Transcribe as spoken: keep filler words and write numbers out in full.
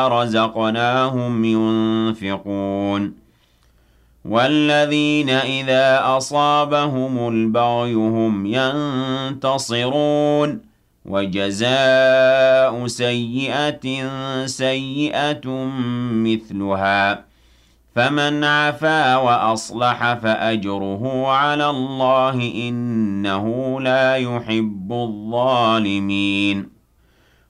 رزقناهم ينفقون والذين إذا أصابهم البغي هم ينتصرون وجزاء سيئة سيئة مثلها فمن عفا وأصلح فأجره على الله إنه لا يحب الظالمين